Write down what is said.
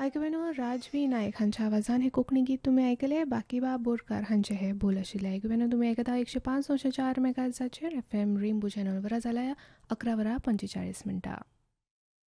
ऐकवेनो राजवी नायक हांच्या आवाजान हे कोंकणी गीत तुमी ऐकले. बाकीबाब बोरकार हांचे हे बोल आशिल्ले. ऐकवेनो तुमी आयकता 105.4 मेगाहर्ट्झाचेर FM रेनबो चॅनलवर. जाल्या 11:45